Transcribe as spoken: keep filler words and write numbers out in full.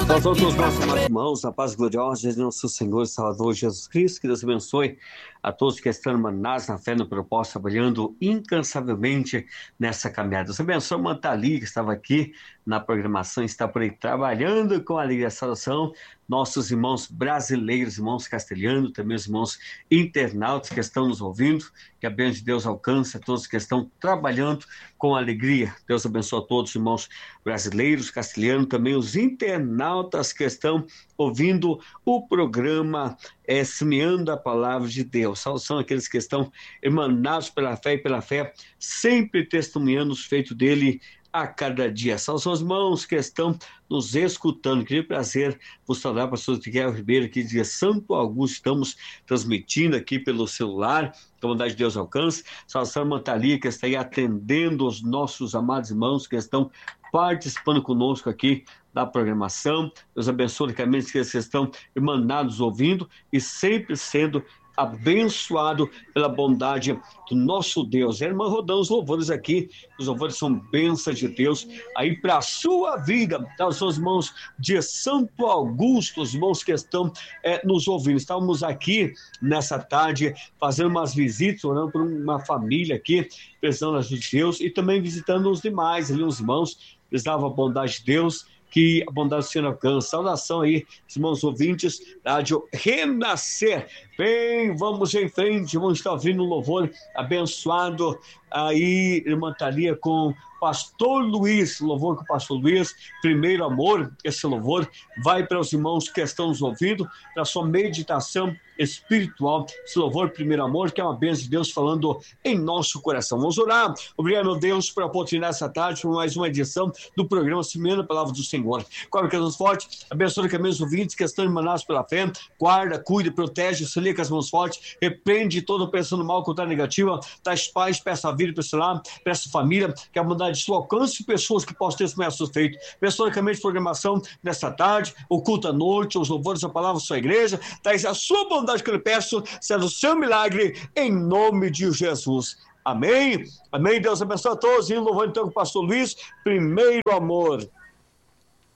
Nós vamos aos nossos amados irmãos, a paz gloriosa de nosso Senhor e Salvador Jesus Cristo, que Deus abençoe a todos que estão emanados na fé, no propósito, trabalhando incansavelmente nessa caminhada. Deus abençoe a Mantali, que estava aqui na programação, está por aí trabalhando com alegria e salvação. Nossos irmãos brasileiros, irmãos castelhanos, também os irmãos internautas que estão nos ouvindo, que a bênção de Deus alcance a todos que estão trabalhando com alegria. Deus abençoe a todos os irmãos brasileiros, castelhanos, também os internautas que estão ouvindo o programa é, Semeando a Palavra de Deus. São aqueles que estão emanados pela fé e pela fé, sempre testemunhando os feitos dele a cada dia. São os irmãos que estão nos escutando. Queria prazer vos saudar, pastor Miguel Ribeiro, aqui de Santo Augusto. Estamos transmitindo aqui pelo celular, que a bondade de Deus alcance. Salvação Mantali, que está aí atendendo os nossos amados irmãos que estão participando conosco aqui da programação. Deus abençoe ricamente que vocês estão emanados ouvindo e sempre sendo abençoado pela bondade do nosso Deus. A irmã rodando os louvores aqui, os louvores são bênçãos de Deus aí para a sua vida, aos seus irmãos de Santo Augusto, os irmãos que estão é, nos ouvindo. Estávamos aqui nessa tarde fazendo umas visitas, orando por uma família aqui, precisando da ajuda de Deus e também visitando os demais ali, os irmãos, precisavam a bondade de Deus, que a bondade do Senhor alcança. Saudação aí, irmãos ouvintes, Rádio Renascer. Bem, vamos em frente, vamos estar ouvindo um louvor abençoado aí, irmã Thalia, com Pastor Luiz, louvor com o Pastor Luiz, Primeiro Amor. Esse louvor vai para os irmãos que estão nos ouvindo, para a sua meditação espiritual. Esse louvor, Primeiro Amor, que é uma bênção de Deus falando em nosso coração. Vamos orar. Obrigado, meu Deus, por a oportunidade essa tarde, por mais uma edição do programa Semeando a Palavra do Senhor. Cobre que as mãos fortes, abençoe que meus ouvintes que estão emanados pela fé, guarda, cuida, protege, auxilia com as mãos fortes, repreende todo pensando mal, contra a negativa, traz paz, peça a vida pessoal, peça família, que a bondade de sua alcance pessoas que possam testemunhar seus feitos. Abençoe que a programação nesta tarde, o culto à noite, os louvores da palavra da sua igreja, traz a sua bondade que eu lhe peço, sendo o seu milagre, em nome de Jesus. Amém? Amém. Deus abençoe a todos. E louvando então o pastor Luiz, Primeiro Amor.